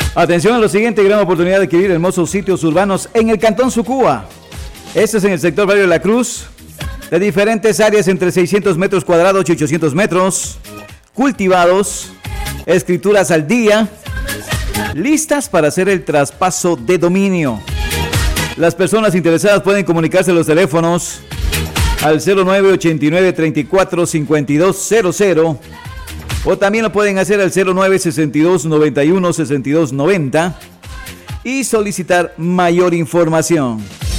Atención a lo siguiente, gran oportunidad de adquirir hermosos sitios urbanos en el Cantón Sucúa. Este es en el sector Barrio de la Cruz, de diferentes áreas entre 600 metros cuadrados y 800 metros, cultivados, escrituras al día, listas para hacer el traspaso de dominio. Las personas interesadas pueden comunicarse a los teléfonos al 0989-345200 o también lo pueden hacer al 0962-91-6290 y solicitar mayor información.